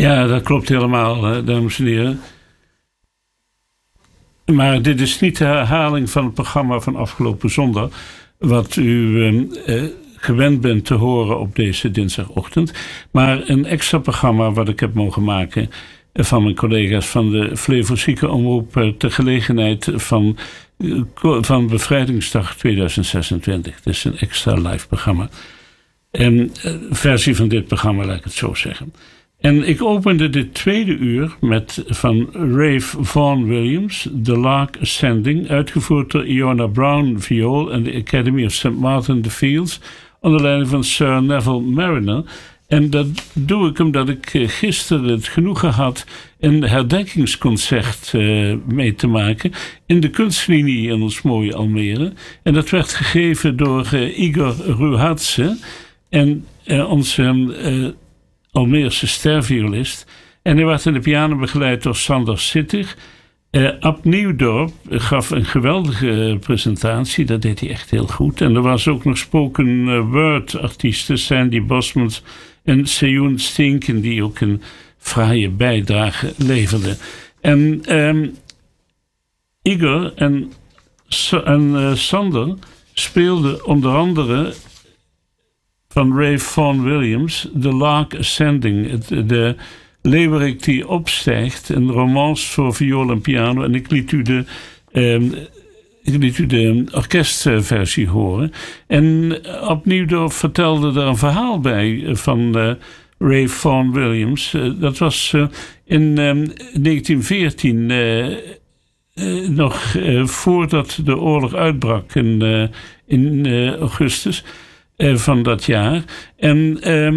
Ja, dat klopt helemaal, dames en heren. Maar dit is niet de herhaling van het programma van afgelopen zondag, wat u gewend bent te horen op deze dinsdagochtend. Maar een extra programma wat ik heb mogen maken van mijn collega's van de Flevo-Zieke Omroep ter gelegenheid van Bevrijdingsdag 2026. Het is een extra live programma. Een versie van dit programma, laat ik het zo zeggen. En ik opende dit tweede uur met van Ralph Vaughan Williams, The Lark Ascending, uitgevoerd door Iona Brown viool en de Academy of St. Martin the Fields, onder leiding van Sir Neville Mariner. En dat doe ik omdat ik gisteren het genoegen had een herdenkingsconcert mee te maken in de kunstlinie in ons mooie Almere. En dat werd gegeven door Igor Ruhatse en onze Almeerse sterviolist. En hij werd in de piano begeleid door Sander Sittig. Ab Nieuwdorp gaf een geweldige presentatie. Dat deed hij echt heel goed. En er was ook nog spoken word artiesten, Sandy Bosmans en Sejoen Stinken, die ook een fraaie bijdrage leverden. En Igor en Sander speelden onder andere van Ralph Vaughan Williams, The Lark Ascending, de leeuwerik die opstijgt, een romance voor viool en piano. En ik liet u de orkestversie horen. En opnieuw vertelde er een verhaal bij van Ralph Vaughan Williams. Dat was in 1914, nog voordat de oorlog uitbrak in augustus van dat jaar. En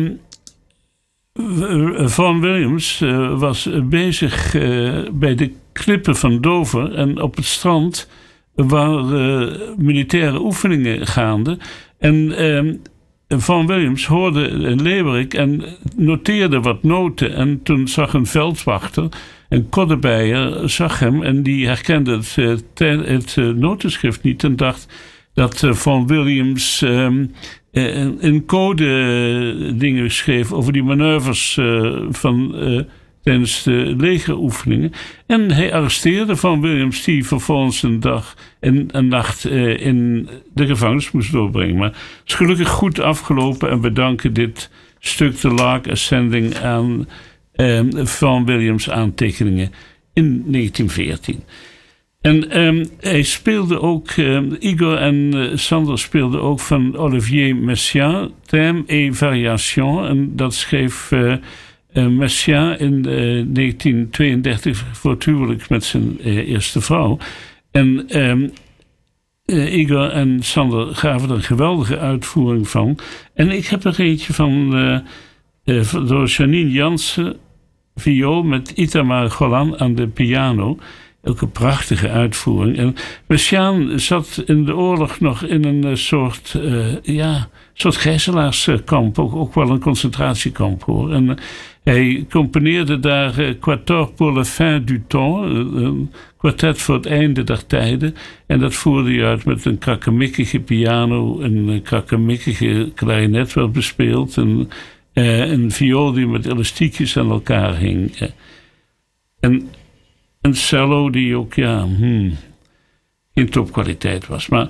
Vaughan Williams was bezig bij de klippen van Dover en op het strand waren militaire oefeningen gaande. En Vaughan Williams hoorde een leeuwerik en noteerde wat noten. En toen zag een veldwachter, een Koddebeyer, zag hem en die herkende het notenschrift niet en dacht dat Vaughan Williams een code dingen schreef over die manoeuvres tijdens de legeroefeningen. En hij arresteerde Vaughan Williams, die vervolgens een nacht in de gevangenis moest doorbrengen. Maar het is gelukkig goed afgelopen en we danken dit stuk The Lark Ascending aan Vaughan Williams aantekeningen in 1914. En hij speelde ook, Igor en Sander speelden ook van Olivier Messiaen, Thème et Variation. En dat schreef Messiaen in 1932 voor het huwelijk met zijn eerste vrouw. En Igor en Sander gaven er een geweldige uitvoering van. En ik heb er eentje van door Janine Jansen, viool, met Itamar Golan aan de piano. Ook een prachtige uitvoering. En Messiaen zat in de oorlog nog in een soort gijzelaarskamp. Ook wel een concentratiekamp hoor. En hij componeerde daar Quatuor pour la fin du temps. Een kwartet voor het einde der tijden. En dat voerde hij uit met een krakkemikkige piano. Een krakkemikkige klarinet werd bespeeld. En een viool die met elastiekjes aan elkaar hing. En een cello die ook in topkwaliteit was. Maar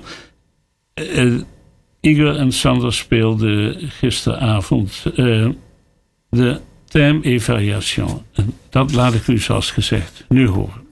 Igor en Sander speelden gisteravond de Thème et Variation. En dat laat ik u zoals gezegd nu horen.